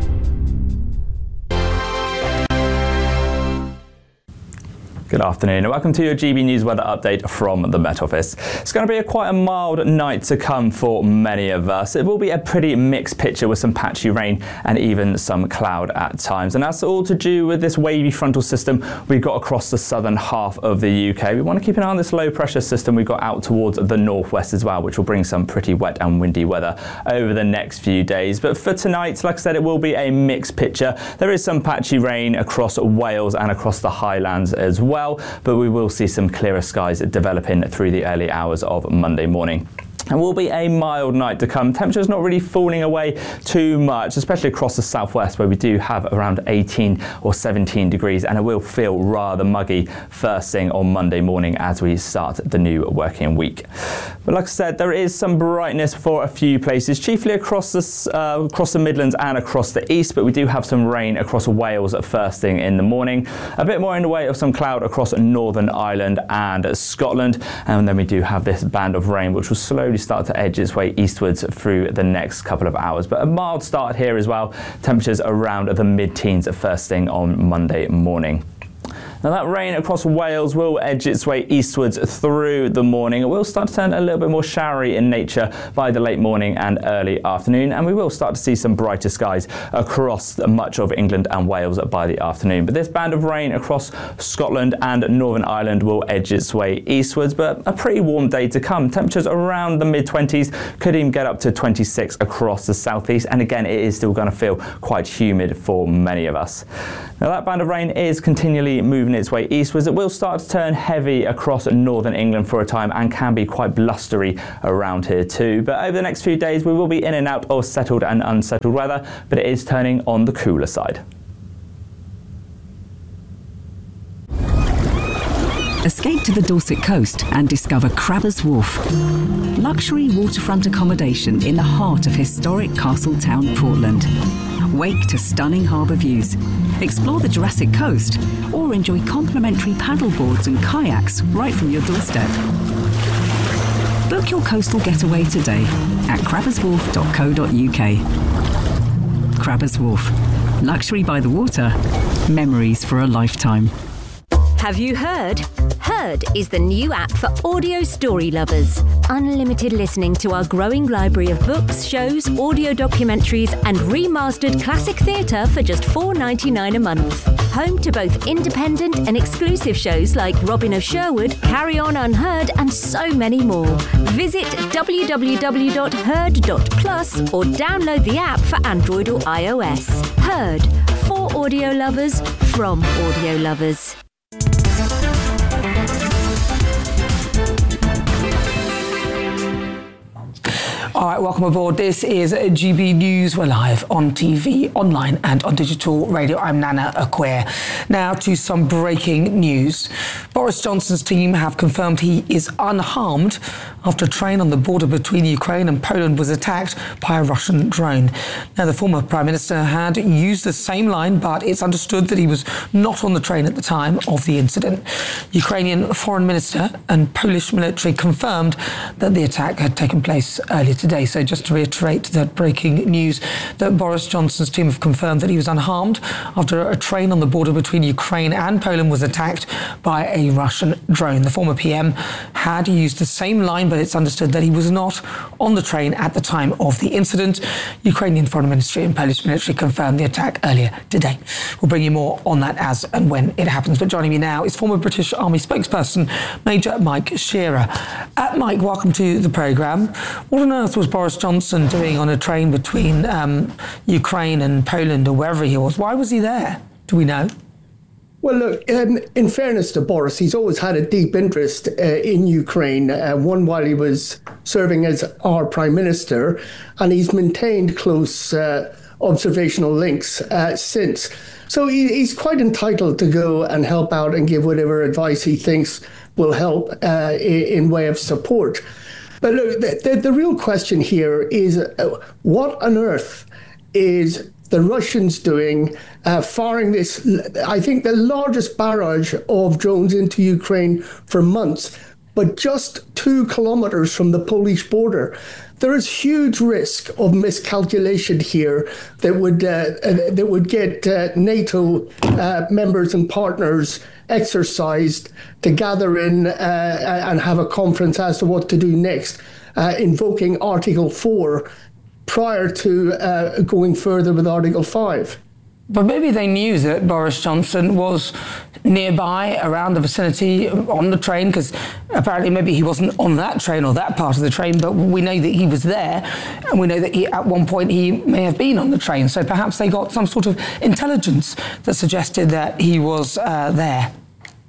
Good afternoon and welcome to your G B News weather update from the Met Office. It's going to be a quite a mild night to come for many of us. It will be a pretty mixed picture with some patchy rain and even some cloud at times. And that's all to do with this wavy frontal system we've got across the southern half of the U K. We want to keep an eye on this low pressure system we've got out towards the northwest as well, which will bring some pretty wet and windy weather over the next few days. But for tonight, like I said, it will be a mixed picture. There is some patchy rain across Wales and across the Highlands as well. But we will see some clearer skies developing through the early hours of Monday morning. It will be a mild night to come. Temperatures not really falling away too much, especially across the southwest where we do have around eighteen or seventeen degrees, and it will feel rather muggy first thing on Monday morning as we start the new working week. But like I said, there is some brightness for a few places, chiefly across the, uh, across the Midlands and across the east, but we do have some rain across Wales at first thing in the morning. A bit more in the way of some cloud across Northern Ireland and Scotland, and then we do have this band of rain which will slowly start to edge its way eastwards through the next couple of hours. But a mild start here as well. Temperatures around the mid-teens at first thing on Monday morning. Now that rain across Wales will edge its way eastwards through the morning. It will start to turn a little bit more showery in nature by the late morning and early afternoon, and we will start to see some brighter skies across much of England and Wales by the afternoon. But this band of rain across Scotland and Northern Ireland will edge its way eastwards, but a pretty warm day to come. Temperatures around the mid-twenties, could even get up to twenty-six across the southeast, and again it is still going to feel quite humid for many of us. Now that band of rain is continually moving its way eastwards. It will start to turn heavy across northern England for a time and can be quite blustery around here too. But over the next few days we will be in and out of settled and unsettled weather, but it is turning on the cooler side. Escape to the Dorset coast and discover Crabbers Wharf. Luxury waterfront accommodation in the heart of historic Castletown, Portland. Wake to stunning harbour views. Explore the Jurassic Coast or enjoy complimentary paddleboards and kayaks right from your doorstep. Book your coastal getaway today at crabbers wharf dot co dot uk. Crabbers Wharf. Luxury by the water. Memories for a lifetime. Have you heard? Heard is the new app for audio story lovers. Unlimited listening to our growing library of books, shows, audio documentaries and remastered classic theatre for just four dollars ninety-nine a month. Home to both independent and exclusive shows like Robin of Sherwood, Carry On Unheard and so many more. Visit w w w dot heard dot plus or download the app for Android or iOS. Heard, for audio lovers, from audio lovers. All right, welcome aboard. This is G B News. We're live on T V, online and on digital radio. I'm Nana Acquair. Now to some breaking news. Boris Johnson's team have confirmed he is unharmed after a train on the border between Ukraine and Poland was attacked by a Russian drone. Now, the former Prime Minister had used the same line, but it's understood that he was not on the train at the time of the incident. Ukrainian Foreign Minister and Polish military confirmed that the attack had taken place earlier today. So just to reiterate that breaking news, that Boris Johnson's team have confirmed that he was unharmed after a train on the border between Ukraine and Poland was attacked by a Russian drone. The former P M had used the same line, but it's understood that he was not on the train at the time of the incident. Ukrainian Foreign Ministry and Polish military confirmed the attack earlier today. We'll bring you more on that as and when it happens. But joining me now is former British Army spokesperson, Major Mike Shearer. Uh, Mike, welcome to the programme. What on earth was Boris Johnson doing on a train between um, Ukraine and Poland or wherever he was? Why was he there? Do we know? Well, look, um, in fairness to Boris, he's always had a deep interest uh, in Ukraine, uh, one while he was serving as our Prime Minister, and he's maintained close uh, observational links uh, since. So he, he's quite entitled to go and help out and give whatever advice he thinks will help uh, in, in way of support. But look, the, the, the real question here is uh, what on earth is the Russians doing, uh, firing this, I think, the largest barrage of drones into Ukraine for months, but just two kilometers from the Polish border. There is huge risk of miscalculation here that would uh, uh, that would get uh, NATO uh, members and partners exercised to gather in uh, and have a conference as to what to do next, uh, invoking Article four prior to uh, going further with Article five. But maybe they knew that Boris Johnson was nearby, around the vicinity, on the train, because apparently maybe he wasn't on that train or that part of the train, but we know that he was there, and we know that he, at one point he may have been on the train. So perhaps they got some sort of intelligence that suggested that he was uh, there.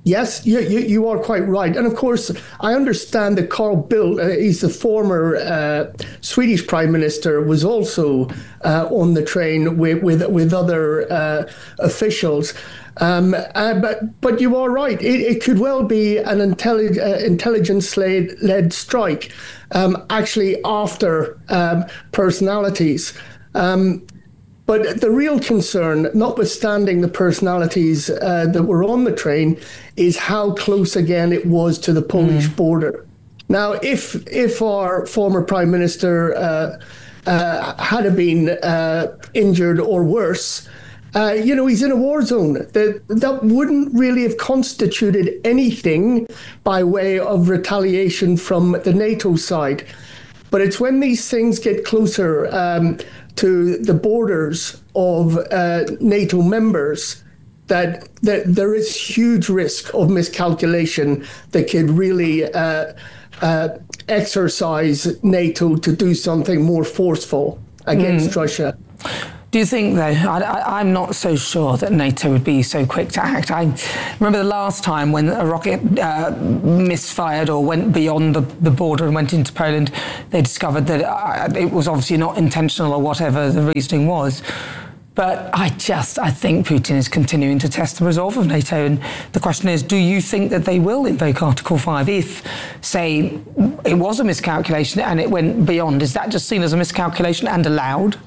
Yes, you, you, you are quite right. And of course, I understand that Carl Bildt, uh, he's the former uh, Swedish Prime Minister, was also uh, on the train with, with, with other uh, officials. Um, uh, but but you are right. It, it could well be an intelli- uh, intelligence-led strike, um, actually after um, personalities. Um, But the real concern, notwithstanding the personalities uh, that were on the train, is how close again it was to the Polish mm. border. Now, if if our former Prime Minister uh, uh, had been uh, injured or worse, uh, you know, he's in a war zone. That that wouldn't really have constituted anything by way of retaliation from the NATO side. But it's when these things get closer um, to the borders of uh, NATO members that, that there is huge risk of miscalculation that could really uh, uh, exercise NATO to do something more forceful against mm. Russia. Do you think, though, I, I, I'm not so sure that NATO would be so quick to act. I remember the last time when a rocket uh, misfired or went beyond the, the border and went into Poland, they discovered that uh, it was obviously not intentional or whatever the reasoning was. But I just, I think Putin is continuing to test the resolve of NATO. And the question is, do you think that they will invoke Article five if, say, it was a miscalculation and it went beyond? Is that just seen as a miscalculation and allowed?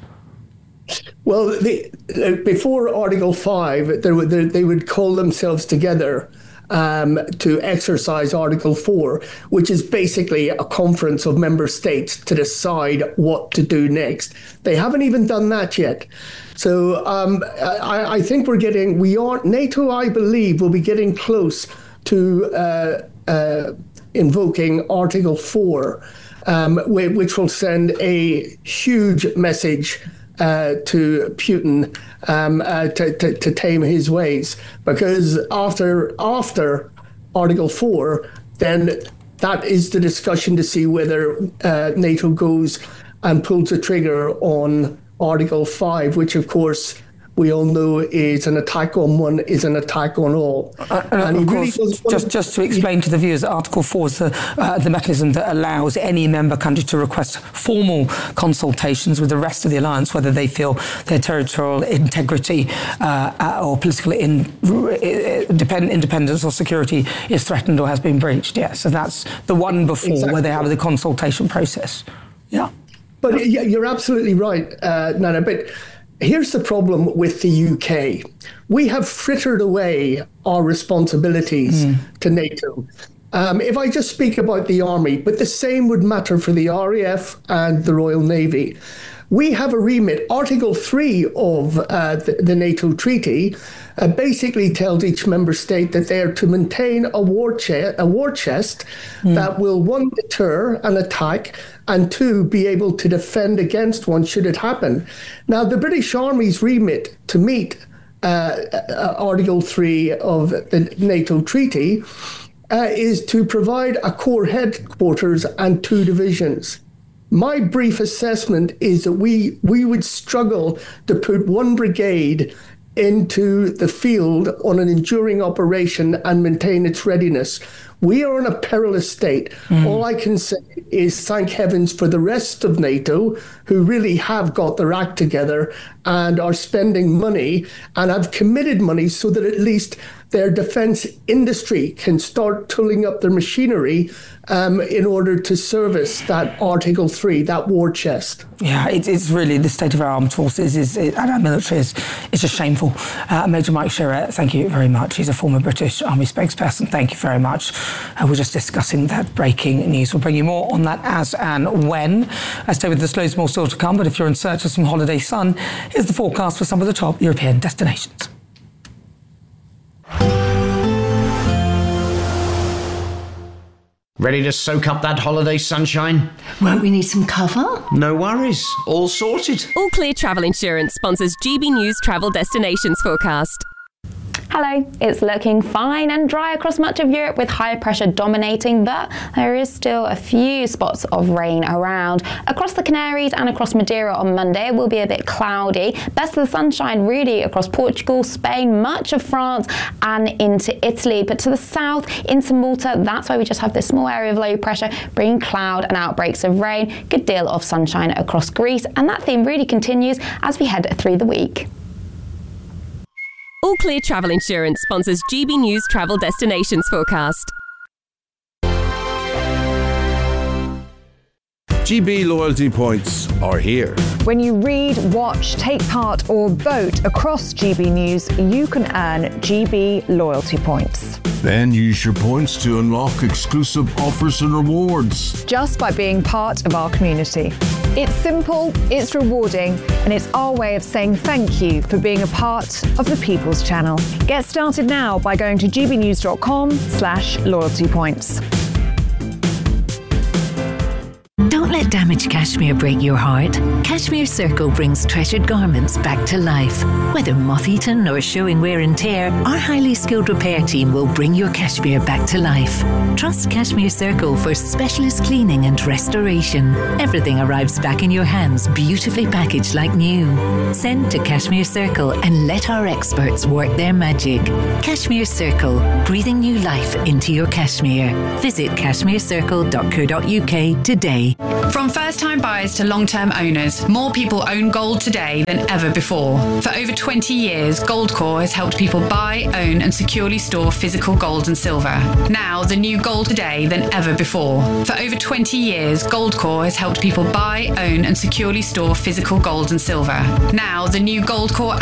Well, the, uh, before Article five, there, there, they would call themselves together um, to exercise Article four, which is basically a conference of member states to decide what to do next. They haven't even done that yet. So um, I, I think we're getting, we are, NATO, I believe, will be getting close to uh, uh, invoking Article four, um, which will send a huge message Uh, to Putin um, uh, to, to, to tame his ways, because after after Article four, then that is the discussion to see whether uh, NATO goes and pulls the trigger on Article five, which of course we all know is an attack on one is an attack on all. Uh, and, and of course, really just, just to explain to the viewers, Article four is the, uh, the mechanism that allows any member country to request formal consultations with the rest of the alliance, whether they feel their territorial integrity uh, or political in, depend, independence or security is threatened or has been breached. Yeah, so that's the one before exactly. where they have the consultation process. Yeah. But yeah, you're absolutely right, uh, Nana, but here's the problem with the U K. We have frittered away our responsibilities mm. to NATO. Um, if I just speak about the Army, but the same would matter for the R A F and the Royal Navy. We have a remit. Article three of uh, the, the NATO treaty uh, basically tells each member state that they are to maintain a war, che- a war chest mm. that will, one, deter an attack, and two, be able to defend against one should it happen. Now, the British Army's remit to meet uh, uh, Article three of the NATO treaty uh, is to provide a core headquarters and two divisions. My brief assessment is that we we would struggle to put one brigade into the field on an enduring operation and maintain its readiness. We are in a perilous state. Mm. All I can say is thank heavens for the rest of NATO, who really have got their act together and are spending money and have committed money so that at least their defence industry can start tooling up their machinery um, in order to service that Article three, that war chest. Yeah, it, it's really the state of our armed forces is, and our military is it's just shameful. Uh, Major Mike Shearer, thank you very much. He's a former British Army spokesperson. Thank you very much. Uh, we're just discussing that breaking news. We'll bring you more on that as and when. I stay with us, loads more still to come, but if you're in search of some holiday sun, here's the forecast for some of the top European destinations. Ready to soak up that holiday sunshine? Won't we need some cover? No worries, all sorted. All Clear Travel Insurance sponsors G B News Travel Destinations Forecast. Hello, it's looking fine and dry across much of Europe with high pressure dominating, but there is still a few spots of rain around. Across the Canaries and across Madeira on Monday it will be a bit cloudy. Best of the sunshine really across Portugal, Spain, much of France and into Italy. But to the south, into Malta, that's why we just have this small area of low pressure bringing cloud and outbreaks of rain. Good deal of sunshine across Greece, and that theme really continues as we head through the week. All Clear Travel Insurance sponsors G B News Travel Destinations Forecast. G B loyalty points are here. When you read, watch, take part or vote across G B News, you can earn G B loyalty points. Then use your points to unlock exclusive offers and rewards. Just by being part of our community. It's simple, it's rewarding, and it's our way of saying thank you for being a part of the People's Channel. Get started now by going to gbnews.com slash loyalty points. Don't let damaged cashmere break your heart. Cashmere Circle brings treasured garments back to life. Whether moth-eaten or showing wear and tear, our highly skilled repair team will bring your cashmere back to life. Trust Cashmere Circle for specialist cleaning and restoration. Everything arrives back in your hands, beautifully packaged like new. Send to Cashmere Circle and let our experts work their magic. Cashmere Circle, breathing new life into your cashmere. Visit cashmere circle dot co dot uk today. From first-time buyers to long-term owners, more people own gold today than ever before. For over twenty years, Goldcore has helped people buy, own and securely store physical gold and silver. Now, the new gold today than ever before. For over twenty years, Goldcore has helped people buy, own and securely store physical gold and silver. Now, the new Goldcore